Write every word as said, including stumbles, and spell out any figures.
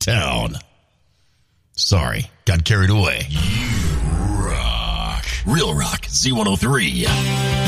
town. Sorry, got carried away. You rock. Real Rock Z one oh three.